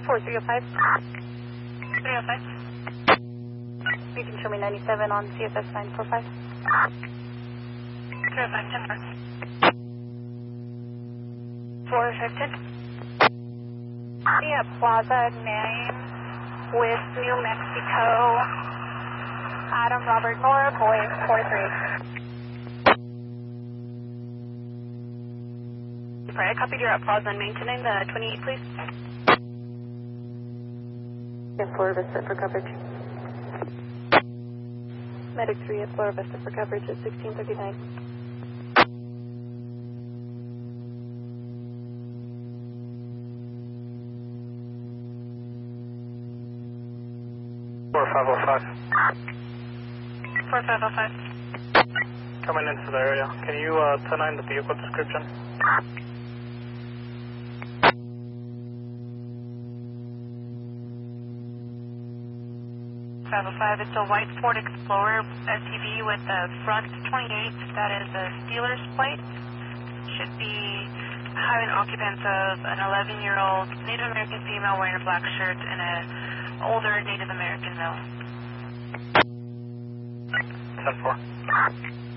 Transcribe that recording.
4305. 305. You can show me 97 on CSS 945. 305, 10 410. Yeah, Plaza name with New Mexico. Adam Robert Nora, boy 43. Sorry, I copied your at Plaza and Main tonight, 28, please. Yeah, Florida Vista for coverage. Medic 3 at Florida Vista for coverage at 1639. 4505. 4505. Coming into the area. Can you 10-9 the vehicle description? 505, it's a white Ford Explorer SUV with the front 28. That is a Steelers plate. Should be having occupants of an 11-year-old Native American female wearing a black shirt and an older Native American male. 10-4.